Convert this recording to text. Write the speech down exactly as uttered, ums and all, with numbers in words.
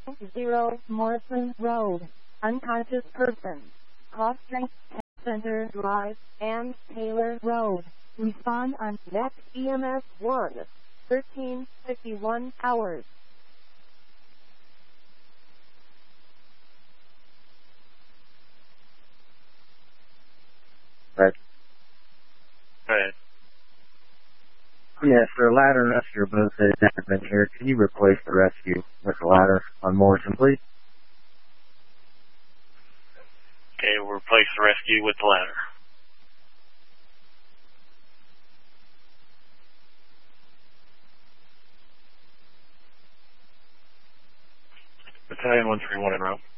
zero Morrison Road. Unconscious person. Cross Street, Center Drive, and Taylor Road. Respond on next E M S one. thirteen fifty-one hours. Right. Right. Yes, for ladder and rescue are both admin here. Can you replace the rescue with the ladder on Morrison, please? Okay, we'll replace the rescue with the ladder. Battalion one three one en route.